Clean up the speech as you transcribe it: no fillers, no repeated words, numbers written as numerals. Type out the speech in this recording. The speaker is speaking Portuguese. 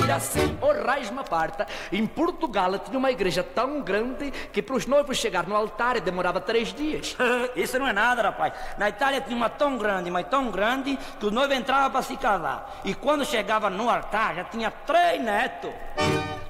Era assim, orrais-me parta. Em Portugal tinha uma igreja tão grande que para os noivos chegar no altar demorava 3 dias. Isso não é nada, rapaz. Na Itália tinha uma tão grande, mas tão grande, que o noivo entrava para se casar. E quando chegava no altar, já tinha 3 netos.